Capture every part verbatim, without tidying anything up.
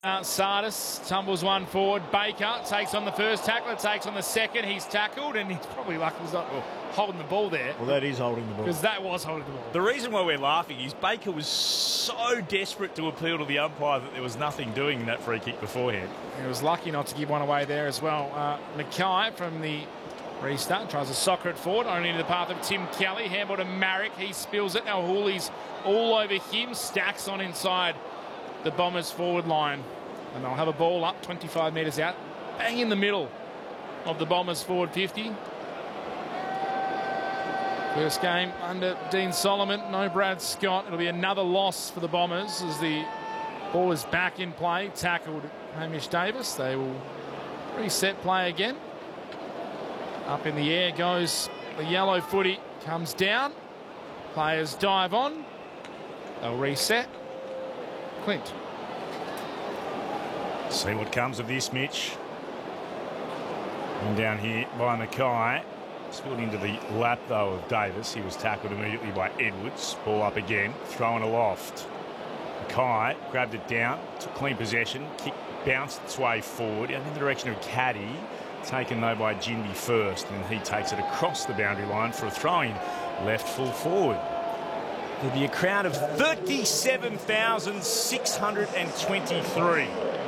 Uh, Sardis tumbles one forward. Baker takes on the first tackler, takes on the second. He's tackled, and he's probably lucky he's not well, holding the ball there. Well, that is holding the ball. Because that was holding the ball. The reason why we're laughing is Baker was so desperate to appeal to the umpire that there was nothing doing in that free kick beforehand. He was lucky not to give one away there as well. Uh, Mackay from the restart tries to soccer it forward, only into the path of Tim Kelly. Handball to Marrick. He spills it. Now Hooley's all over him. Stacks on inside the Bombers forward line. And they'll have a ball up twenty-five metres out. Bang in the middle of the Bombers forward fifty. First game under Dean Solomon. No Brad Scott. It'll be another loss for the Bombers as the ball is back in play. Tackled Hamish Davis. They will reset play again. Up in the air goes the yellow footy. Comes down. Players dive on. They'll reset. Clint. See what comes of this, Mitch. And down here by Mackay. Spilled into the lap, though, of Davis. He was tackled immediately by Edwards. Ball up again. Thrown aloft. Mackay grabbed it down. Took clean possession. Kick bounced its way forward. And in the direction of Caddy. Taken, though, by Ginby first. And he takes it across the boundary line for a throw-in. Left full forward. There'll be a crowd of thirty-seven thousand six hundred twenty-three.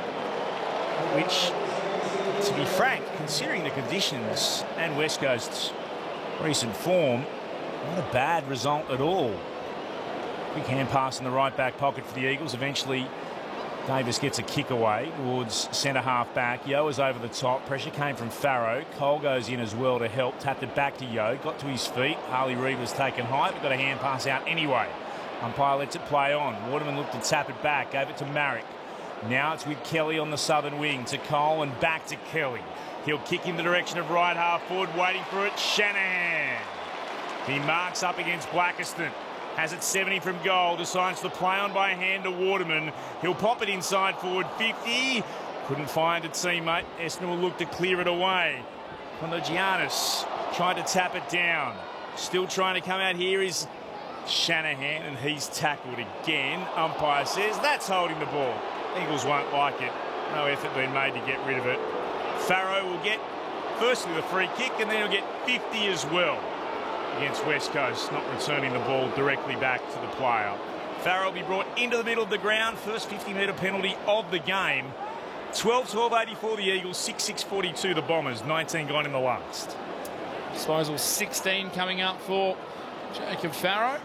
Which, to be frank, considering the conditions and West Coast's recent form, not a bad result at all. Quick hand pass in the right back pocket for the Eagles. Eventually, Davis gets a kick away towards centre half back. Yo is over the top. Pressure came from Farrow. Cole goes in as well to help. Tapped it back to Yo. Got to his feet. Harley Reid was taken high, but got a hand pass out anyway. Umpire lets it play on. Waterman looked to tap it back. Gave it to Marrick. Now it's with Kelly on the southern wing to Cole and back to Kelly. He'll kick in the direction of right half forward, waiting for it. Shanahan. He marks up against Blackiston. Has it seventy from goal. Decides to play on by hand to Waterman. He'll pop it inside forward fifty. Couldn't find a teammate. Essendon will look to clear it away. Kondogiannis tried to tap it down. Still trying to come out here is Shanahan, and he's tackled again. Umpire says that's holding the ball. Eagles won't like it. No effort being made to get rid of it. Farrow will get firstly the free kick, and then he'll get fifty as well against West Coast, not returning the ball directly back to the player. Farrow will be brought into the middle of the ground. First fifty metre penalty of the game. twelve twelve eighty-four the Eagles, six six forty-two the Bombers. nineteen gone in the last. Disposal sixteen coming up for Jacob Farrow.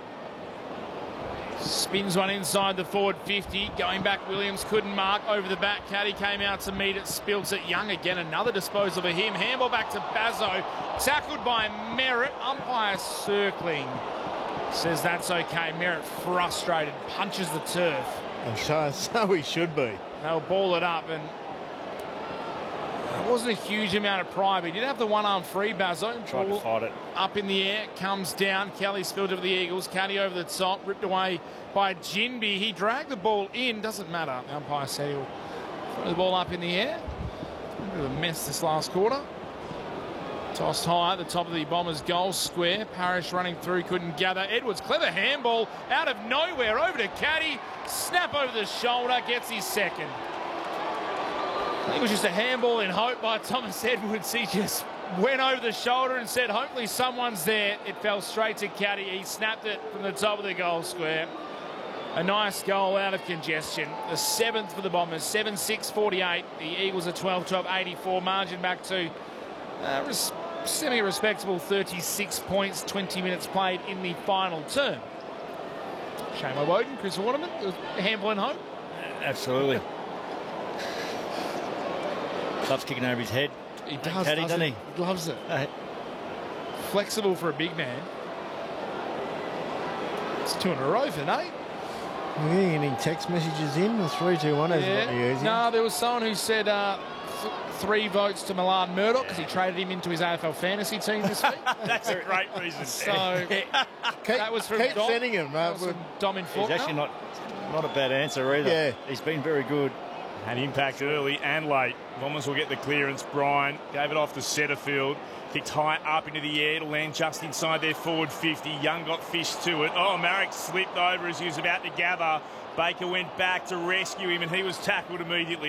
Spins one inside the forward fifty. Going back, Williams couldn't mark. Over the back, Caddy came out to meet it. Spills it. Young again. Another disposal for him. Handball back to Bazzo. Tackled by Merritt. Umpire circling. Says that's okay. Merritt frustrated. Punches the turf. And so, so he should be. They'll ball it up, and it wasn't a huge amount of pride, but he did have the one-arm free, Bazzo. Tried to fight it. Up in the air, comes down. Kelly spilled it for the Eagles. Caddy over the top, ripped away by Ginby. He dragged the ball in. Doesn't matter. The umpire said he'll throw the ball up in the air. A bit of a mess this last quarter. Tossed high at the top of the Bombers' goal square. Parrish running through, couldn't gather. Edwards, clever handball out of nowhere over to Caddy. Snap over the shoulder, gets his second. I think it was just a handball in hope by Thomas Edwards. He just went over the shoulder and said, hopefully someone's there. It fell straight to Caddy. He snapped it from the top of the goal square. A nice goal out of congestion. The seventh for the Bombers, seven six forty-eight. The Eagles are twelve twelve eighty-four. Margin back to uh, res semi-respectable thirty-six points, twenty minutes played in the final term. Shamo Woden, Chris Waterman, a handball in hope. Absolutely. Loves kicking over his head. He does, Caddy, doesn't he? He loves it. Uh, Flexible for a big man. It's two in a row for Nate. Are you getting any text messages in? The three two one is yeah. what you're using. No, there was someone who said uh, th three votes to Millard Murdoch because he traded him into his A F L fantasy team this week. That's a great reason. So keep, that was from keep Dom. sending him. That was from Dom in He's actually not, not a bad answer either. Yeah. He's been very good. Had impact early and late. Bombers will get the clearance. Bryan gave it off to Setterfield. Kicked high up into the air to land just inside their forward fifty. Young got fished to it. Oh, Marrick slipped over as he was about to gather. Baker went back to rescue him, and he was tackled immediately.